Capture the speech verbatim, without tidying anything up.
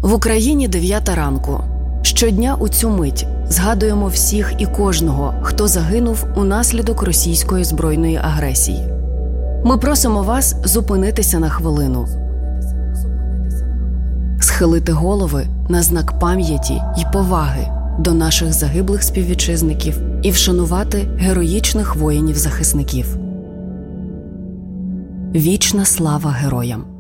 В Україні дев'ята ранку. Щодня у цю мить згадуємо всіх і кожного, хто загинув унаслідок російської збройної агресії. Ми просимо вас зупинитися на хвилину, схилити голови на знак пам'яті й поваги до наших загиблих співвітчизників і вшанувати героїчних воїнів-захисників. Вічна слава героям!